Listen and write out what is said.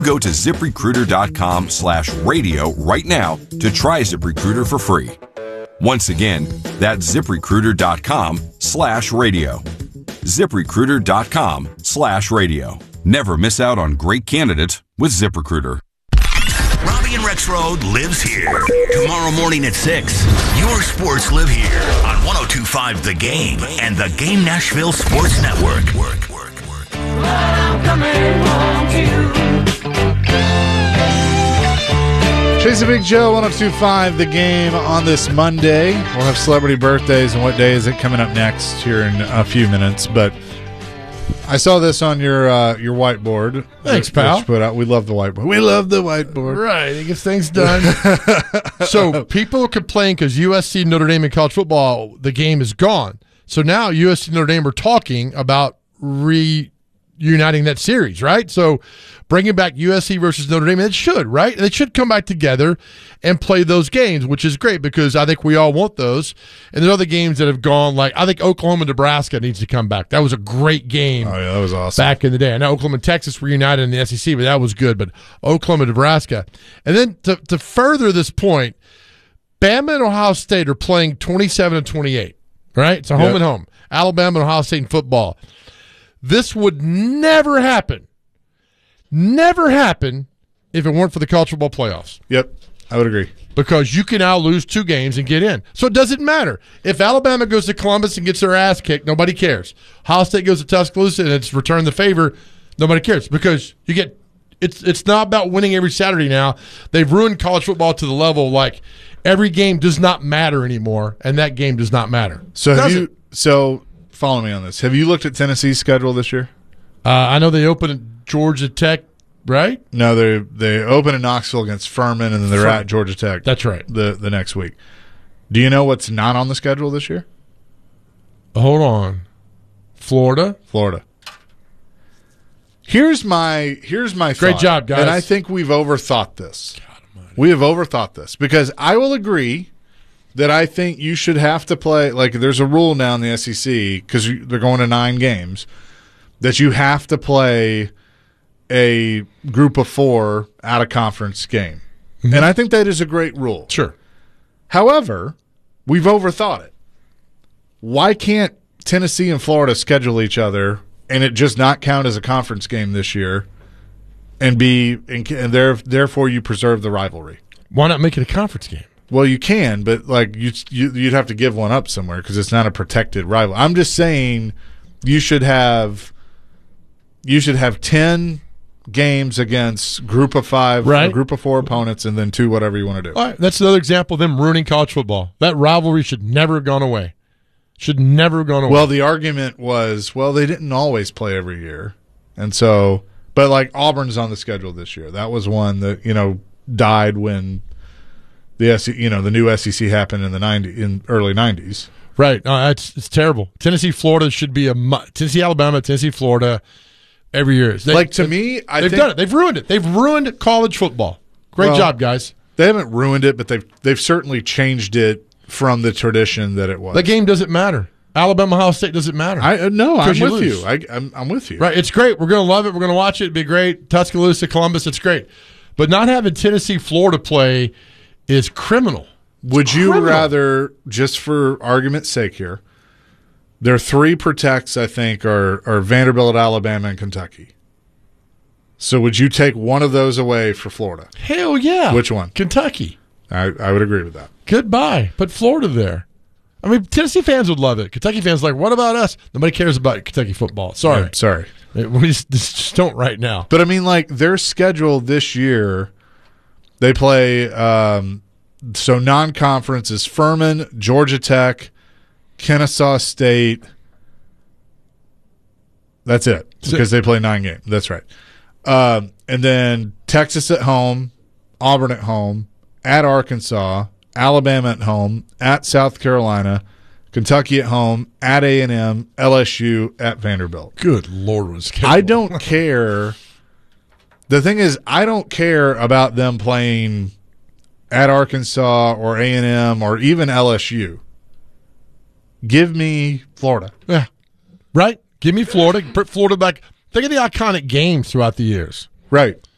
Go to ZipRecruiter.com/radio right now to try ZipRecruiter for free. Once again, that's ZipRecruiter.com/radio. ZipRecruiter.com/radio. Never miss out on great candidates with ZipRecruiter. Robbie and Rexroad lives here. Tomorrow morning at 6, your sports live here on 102.5 The Game and The Game Nashville Sports Network. I'm coming home to you. Chase the Big Joe, 102.5 The Game on this Monday. We'll have celebrity birthdays and what day is it coming up next here in a few minutes. But I saw this on your whiteboard. Thanks, pal. That you put out. We love the whiteboard. We love the whiteboard. Right, it gets things done. So people complain because USC, Notre Dame, and college football, the game is gone. So now USC and Notre Dame are talking about reuniting that series, right? So bringing back USC versus Notre Dame, it should, right? They should come back together and play those games, which is great because I think we all want those. And there's other games that have gone, like I think Oklahoma-Nebraska needs to come back. That was a great game. Oh, yeah, that was awesome. Back in the day. I know Oklahoma and Texas were united in the SEC, but that was good. But Oklahoma-Nebraska. And then to further this point, Bama and Ohio State are playing 27-28, right? It's a home and home. Alabama and Ohio State in football. This would never happen if it weren't for the college football playoffs. Yep, I would agree. Because you can now lose 2 games and get in. So it doesn't matter. If Alabama goes to Columbus and gets their ass kicked, nobody cares. Ohio State goes to Tuscaloosa and it's returned the favor, nobody cares. Because you get it's not about winning every Saturday now. They've ruined college football to the level like every game does not matter anymore, and that game does not matter. So follow me on this. Have you looked at Tennessee's schedule this year? I know they open at Georgia Tech, right? No, they open in Knoxville against Furman, and then they're at Georgia Tech. That's right. The next week. Do you know what's not on the schedule this year? Hold on. Florida. Here's my thought. Great job, guys. And I think we've overthought this. We have overthought this because I will agree that I think you should have to play, like there's a rule now in the SEC because they're going to 9 games, that you have to play a group of 4 out-of-conference game. Mm-hmm. And I think that is a great rule. Sure. However, we've overthought it. Why can't Tennessee and Florida schedule each other and it just not count as a conference game this year and therefore you preserve the rivalry? Why not make it a conference game? Well, you can, but like you'd have to give one up somewhere because it's not a protected rival. I'm just saying you should have 10 games against group of 5 right. or group of 4 opponents and then 2 whatever you want to do. All right, that's another example of them ruining college football. That rivalry should never have gone away. Well, the argument was, they didn't always play every year. And so, but like Auburn's on the schedule this year. That was one that, died when the new SEC happened in early 90s. Right. No, it's terrible. Tennessee, Florida should be Tennessee, Alabama, Tennessee, Florida every year. They've done it. They've ruined it. They've ruined college football. Great job, guys. They haven't ruined it, but they've certainly changed it from the tradition that it was. The game doesn't matter. Alabama, Ohio State doesn't matter. I'm with you. I'm with you. Right. It's great. We're going to love it. We're going to watch it. It'd be great. Tuscaloosa, Columbus, it's great. But not having Tennessee, Florida play is criminal. Would you rather, just for argument's sake here, their 3 protects, I think, are Vanderbilt, Alabama, and Kentucky. So would you take one of those away for Florida? Hell yeah. Which one? Kentucky. I would agree with that. Goodbye. Put Florida there. I mean, Tennessee fans would love it. Kentucky fans are like, what about us? Nobody cares about Kentucky football. Sorry. Yeah, sorry. We just don't right now. But, I mean, like, their schedule this year, they play so non-conference is Furman, Georgia Tech, Kennesaw State. That's it because they play 9 games. That's right. And then Texas at home, Auburn at home, at Arkansas, Alabama at home, at South Carolina, Kentucky at home, at A&M, LSU, at Vanderbilt. Good Lord. I don't care. The thing is, I don't care about them playing at Arkansas or A&M or even LSU. Give me Florida. Yeah. Right? Give me Florida. Put Florida back. Think of the iconic games throughout the years. Right.